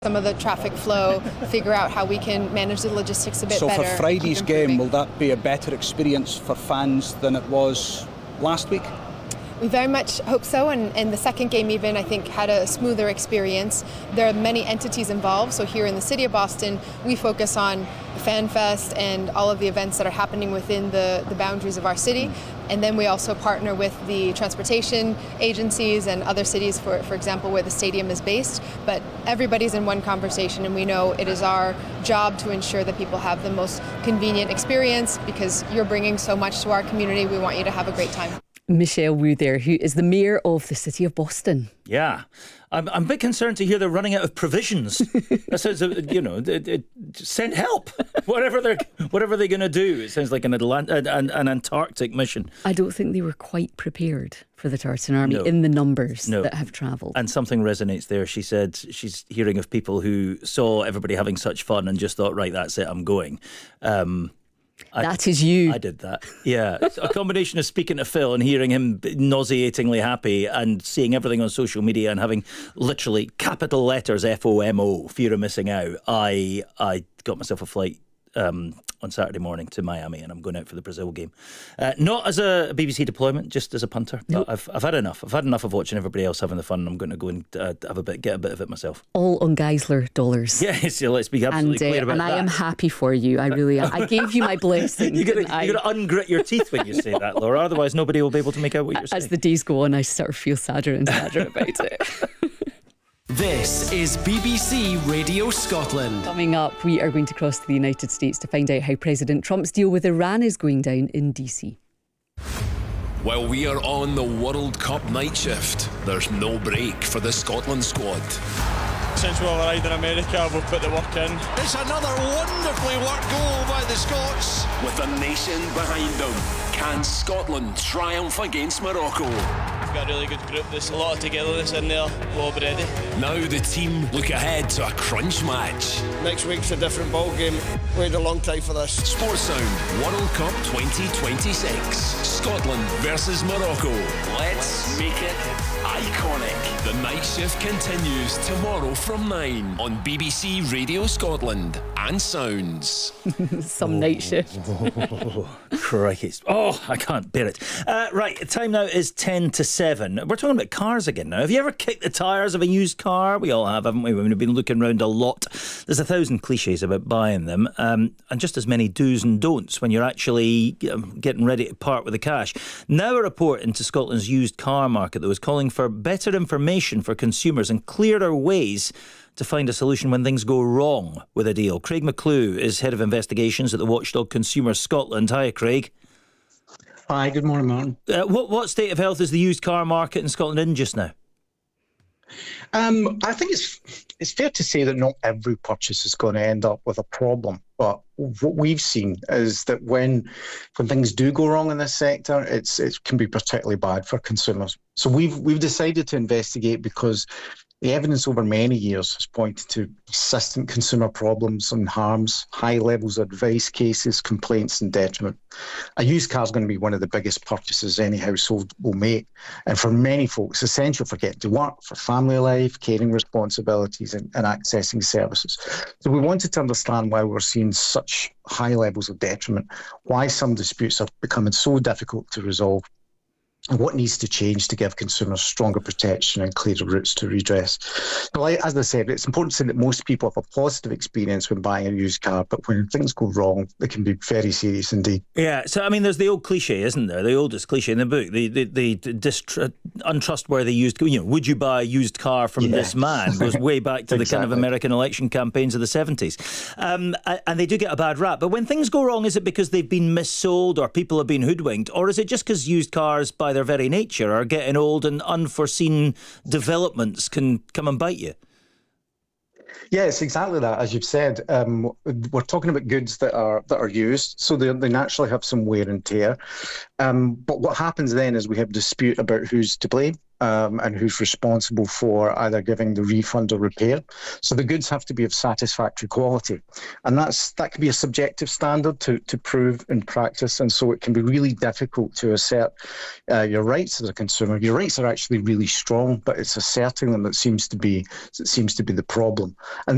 some of the traffic flow, figure out how we can manage the logistics a bit better. So for Friday's game, will that be a better experience for fans than it was last week? We very much hope so, and the second game even, I think, had a smoother experience. There are many entities involved, so here in the city of Boston, we focus on the Fan Fest and all of the events that are happening within the boundaries of our city. And then we also partner with the transportation agencies and other cities, for example, where the stadium is based. But everybody's in one conversation, and we know it is our job to ensure that people have the most convenient experience, because you're bringing so much to our community. We want you to have a great time. Michelle Wu there, who is the Mayor of the City of Boston. Yeah. I'm a bit concerned to hear they're running out of provisions. That sounds, send help. Whatever they're going to do. It sounds like an Antarctic mission. I don't think they were quite prepared for the Tartan Army in the numbers that have travelled. And something resonates there. She said she's hearing of people who saw everybody having such fun and just thought, right, that's it, I'm going. That is you. I did that. Yeah. A combination of speaking to Phil and hearing him nauseatingly happy and seeing everything on social media and having literally capital letters FOMO, fear of missing out. I got myself a flight on Saturday morning to Miami, and I'm going out for the Brazil game. Not as a BBC deployment, just as a punter. Nope. But I've had enough. I've had enough of watching everybody else having the fun. I'm going to go and get a bit of it myself. All on Geisler dollars. Yes, let's be absolutely clear about that. And I am happy for you. I really am. I gave you my blessing. You're going to ungrit your teeth when you say that, Laura. Otherwise, nobody will be able to make out what you're saying. As the days go on, I sort of feel sadder and sadder about it. This is BBC Radio Scotland. Coming up, we are going to cross to the United States to find out how President Trump's deal with Iran is going down in DC. While we are on the World Cup night shift, there's no break for the Scotland squad. Since we arrived in America, we've put the work in. It's another wonderfully worked goal by the Scots. With the nation behind them, can Scotland triumph against Morocco? We've got a really good group. There's a lot of togetherness in there. We'll be ready. Now the team look ahead to a crunch match. Next week's a different ball game. Waited a long time for this. Sports Sound World Cup 2026. Scotland versus Morocco. Let's make it iconic. The night shift continues tomorrow from 9 on BBC Radio Scotland and Sounds. Some night shift. Crikey. Oh, I can't bear it. Right, time now is 10 to 7. We're talking about cars again now. Have you ever kicked the tyres of a used car? We all have, haven't we? We've been looking around a lot. There's 1,000 cliches about buying them, and just as many do's and don'ts when you're actually getting ready to part with the cash. Now a report into Scotland's used car market that was calling for better information for consumers and clearer ways to find a solution when things go wrong with a deal. Craig McClue is Head of Investigations at the watchdog Consumer Scotland. Hi, Craig. Hi, good morning, Martin. What state of health is the used car market in Scotland in just now? I think it's fair to say that not every purchase is going to end up with a problem. But what we've seen is that when things do go wrong in this sector, it can be particularly bad for consumers. So we've decided to investigate because the evidence over many years has pointed to persistent consumer problems and harms, high levels of advice cases, complaints and detriment. A used car is going to be one of the biggest purchases any household will make. And for many folks, it's essential for getting to work, for family life, caring responsibilities and accessing services. So we wanted to understand why we're seeing such high levels of detriment, why some disputes are becoming so difficult to resolve, and what needs to change to give consumers stronger protection and clearer routes to redress. So, as I said, it's important to say that most people have a positive experience when buying a used car, but when things go wrong, they can be very serious indeed. Yeah, so I mean, there's the old cliche, isn't there? The oldest cliche in the book, the untrustworthy used, would you buy a used car from this man? Goes way back to the kind of American election campaigns of the 70s. And they do get a bad rap. But when things go wrong, is it because they've been missold or people have been hoodwinked? Or is it just because used cars, by their very nature, are getting old and unforeseen developments can come and bite you? Yeah, it's exactly that. As you've said, we're talking about goods that are used, so they naturally have some wear and tear. But what happens then is we have dispute about who's to blame. And who's responsible for either giving the refund or repair. So the goods have to be of satisfactory quality. And that can be a subjective standard to prove in practice. And so it can be really difficult to assert your rights as a consumer. Your rights are actually really strong, but it's asserting them that seems to be the problem. And